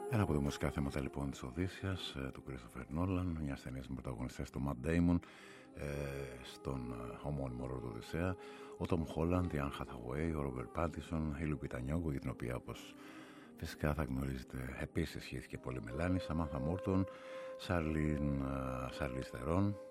Ένα από τα μουσικά θέματα λοιπόν της Οδύσσιας του Christopher Nolan, μιας ταινίας με πρωταγωνιστές του Matt Damon στον ομώνυμο ρόλο του Οδυσσέα, ο Tom Holland, η Anne Hathaway, ο Robert Pattinson, η Lupita Nyong'o, για την οποία όπως φυσικά θα γνωρίζετε επίσης σχέθηκε πολύ με Λάνη, Samantha Morton, Charlize Theron,